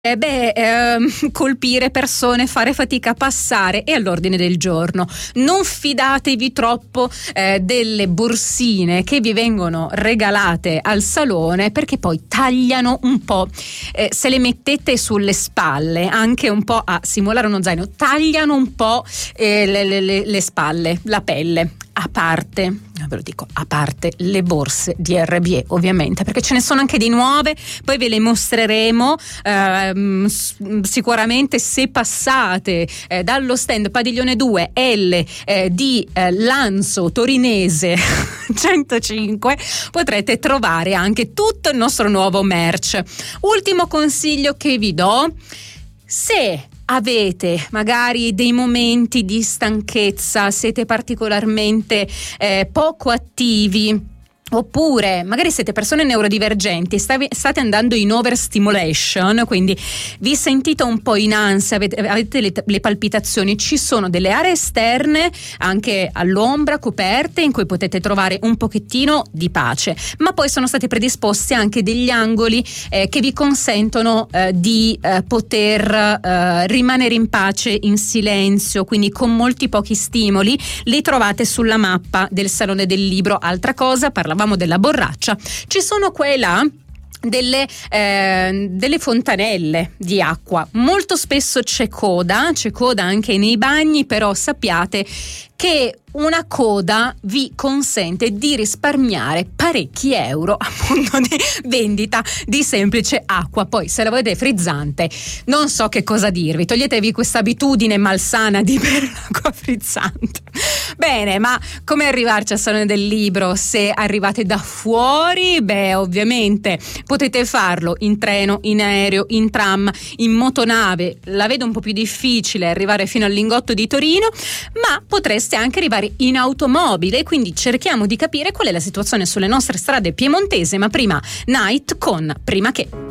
Colpire persone, fare fatica a passare è all'ordine del giorno. Non fidatevi troppo delle borsine che vi vengono regalate al salone, perché poi tagliano un po', se le mettete sulle spalle, anche un po' a simulare uno zaino, tagliano un po' le spalle, la pelle. A parte le borse di RBE, ovviamente, perché ce ne sono anche di nuove, poi ve le mostreremo sicuramente se passate dallo stand Padiglione 2 L di Lanzo Torinese 105, potrete trovare anche tutto il nostro nuovo merch. Ultimo consiglio che vi do: se avete magari dei momenti di stanchezza, siete particolarmente poco attivi, oppure magari siete persone neurodivergenti, state andando in overstimulation, quindi vi sentite un po' in ansia, avete le palpitazioni, ci sono delle aree esterne anche all'ombra, coperte, in cui potete trovare un pochettino di pace, ma poi sono stati predisposti anche degli angoli che vi consentono di poter rimanere in pace, in silenzio, quindi con molti pochi stimoli. Li trovate sulla mappa del Salone del Libro. Altra cosa, parlavamo della borraccia, ci sono qua e là delle fontanelle di acqua. Molto spesso c'è coda anche nei bagni, però sappiate che una coda vi consente di risparmiare parecchi euro, appunto, di vendita di semplice acqua. Poi se la volete frizzante, non so che cosa dirvi, toglietevi questa abitudine malsana di bere l'acqua frizzante. Bene, ma come arrivarci al Salone del Libro? Se arrivate da fuori, ovviamente potete farlo in treno, in aereo, in tram, in motonave. La vedo un po' più difficile arrivare fino al Lingotto di Torino, ma potreste anche arrivare in automobile, quindi cerchiamo di capire qual è la situazione sulle nostre strade piemontesi. Ma prima Night con Prima Che.